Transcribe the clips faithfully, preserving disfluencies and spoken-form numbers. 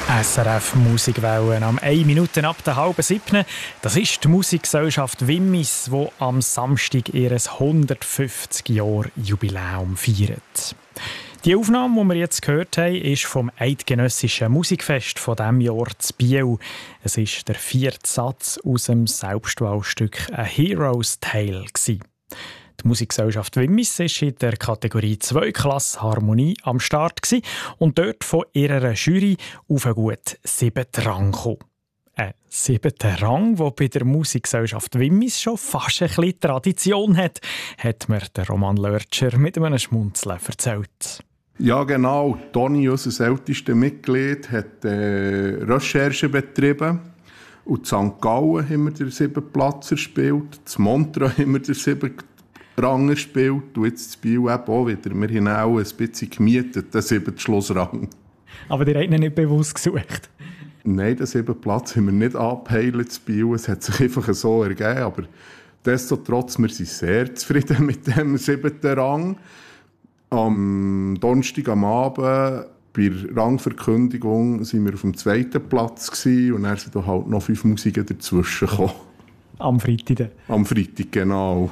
S R F Musikwellen am eine Minute ab der halben siebten. Das ist die Musikgesellschaft Wimmis, die am Samstag ihr hundertfünfzig Jahre Jubiläum feiert. Die Aufnahme, die wir jetzt gehört haben, ist vom Eidgenössischen Musikfest von diesem Jahr zu Biel. Es ist der vierte Satz aus dem Selbstwahlstück «A Hero's Tale». Die Musikgesellschaft Wimmis war in der Kategorie zwei Klasse Harmonie am Start und dort von ihrer Jury auf einen gut siebten Rang gekommen. Ein siebter Rang, der bei der Musikgesellschaft Wimmis schon fast ein bisschen Tradition hat, hat mir der Roman Lörtscher mit einem Schmunzeln erzählt. Ja, genau. Toni, unser ältestes Mitglied, hat äh, Recherchen betrieben. Und in Sankt Gallen haben wir den siebten Platz erspielt. In Montreux haben wir den siebten Rang erspielt. Und jetzt in Biel eben auch wieder. Wir haben auch ein bisschen gemietet, den siebten Schlussrang. Aber ihr habt ihn nicht bewusst gesucht? Nein, den siebten Platz haben wir nicht angepeilt zu Biel. Es hat sich einfach so ergeben. Aber destotrotz, wir sind sehr zufrieden mit dem siebten Rang. Am Donnerstag am Abend, bei der Rangverkündigung, waren wir auf dem zweiten Platz gewesen, und dann sind da halt noch fünf Musiker dazwischen gekommen. Am Freitag? Am Freitag, genau.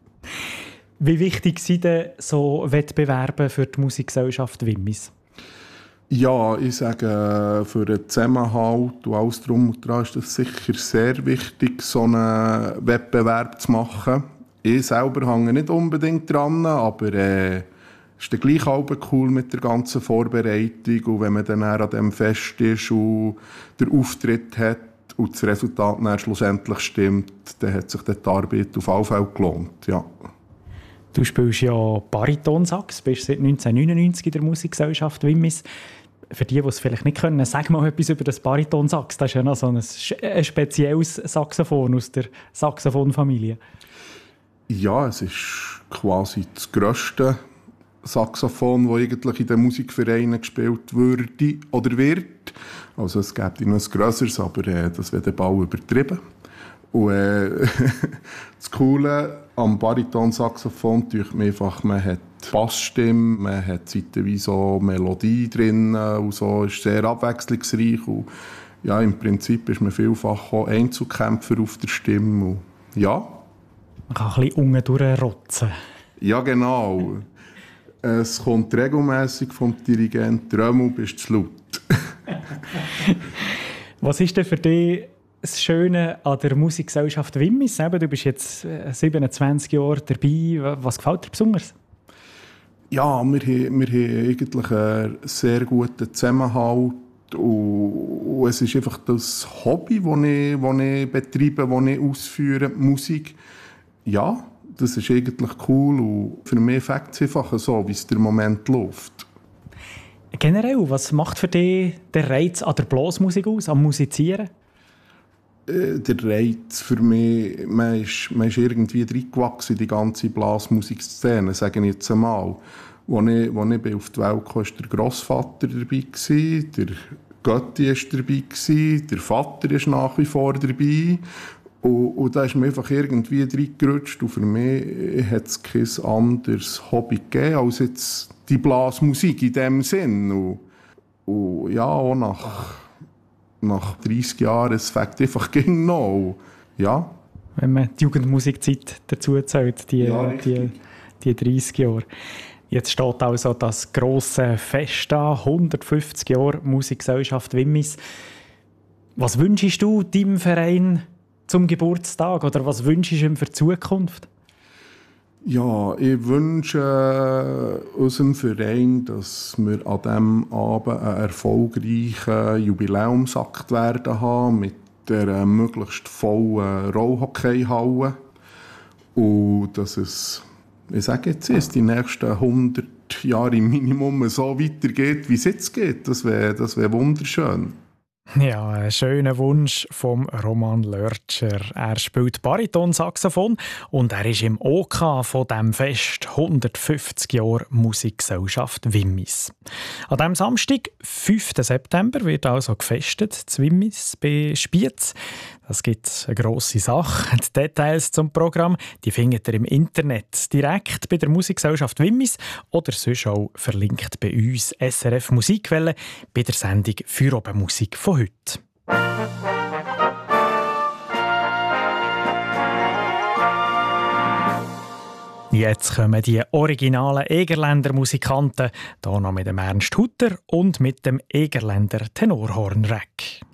Wie wichtig sind denn so Wettbewerbe für die Musikgesellschaft Wimmis? Ja, ich sage, für den Zusammenhalt und alles drum und dran ist es sicher sehr wichtig, so einen Wettbewerb zu machen. Ich selber hänge nicht unbedingt dran, aber äh, es ist dann gleich auch cool mit der ganzen Vorbereitung. Und wenn man dann an diesem Fest ist und den Auftritt hat und das Resultat dann schlussendlich stimmt, dann hat sich die Arbeit auf jeden Fall gelohnt. Ja. Du spielst ja Baritonsax, bist seit neunzehnhundertneunundneunzig in der Musikgesellschaft Wimmis. Für die, die es vielleicht nicht können, sag mal etwas über das Baritonsax. Das ist ja noch so ein, ein spezielles Saxophon aus der Saxophonfamilie. Ja, es ist quasi das grösste Saxophon, das eigentlich in den Musikvereinen gespielt würde oder wird. Also es gibt noch ein grösseres, aber äh, das wird bald übertrieben. Und äh, das Coole am Baritonsaxophon ist einfach, man hat Bassstimme, man hat zeitweise so Melodie drin und so, ist sehr abwechslungsreich. Und ja, im Prinzip ist man vielfach auch Einzelkämpfer auf der Stimme. Und ja. Man kann ein bisschen unten durchrotzen. Ja, genau. Es kommt regelmässig vom Dirigent, Römmel, bist du laut. Was ist denn für dich das Schöne an der Musikgesellschaft Wimmis? Du bist jetzt siebenundzwanzig Jahre dabei. Was gefällt dir besonders? Ja, wir haben, wir haben eigentlich einen sehr guten Zusammenhalt. Und es ist einfach das Hobby, das ich, das ich betreibe, das ich ausführe, die Musik. Ja, das ist eigentlich cool und für mich fängt es einfach so, wie es im Moment läuft. Generell, was macht für dich den Reiz an der Blasmusik aus, am Musizieren? Äh, der Reiz für mich, man ist, man ist irgendwie reingewachsen in die ganze Blasmusikszene, sage ich jetzt einmal. Als ich, als ich auf die Welt kam, war der Grossvater dabei, der Götti war dabei, der Vater ist nach wie vor dabei. Und, und da ist mir einfach irgendwie reingerutscht. Und für mich hat es kein anderes Hobby gegeben als jetzt die Blasmusik in diesem Sinn. Und, und ja, auch nach, nach dreissig Jahren, es fängt einfach gegen noch. Ja. Wenn man die Jugendmusikzeit dazu zählt, die, ja, die, die dreissig Jahre. Jetzt steht also das grosse Fest an, hundertfünfzig Jahre Musikgesellschaft Wimmis. Was wünschst du deinem Verein zum Geburtstag oder was wünschst du ihm für die Zukunft? Ja, ich wünsche unserem Verein, dass wir an diesem Abend einen erfolgreichen Jubiläumsakt werden haben mit einer möglichst vollen Rollhockeyhalle und dass es, ich sage jetzt, es die nächsten hundert Jahre im Minimum so weitergeht, wie es jetzt geht. Das wäre das wär wunderschön. Ja, ein schöner Wunsch vom Roman Lörtscher. Er spielt Baritonsaxophon und er ist im OK von dem Fest hundertfünfzig Jahre Musikgesellschaft Wimmis. An diesem Samstag, fünften September, wird also gefestet, zu Wimmis bei Spiez. Das gibt eine grosse Sache. Die Details zum Programm die findet ihr im Internet, direkt bei der Musikgesellschaft Wimmis oder sonst auch verlinkt bei uns S R F Musikwelle bei der Sendung «Feierabendmusik» von heute. Jetzt kommen die originalen Egerländer Musikanten, hier noch mit dem Ernst Hutter und mit dem Egerländer Tenorhornreck.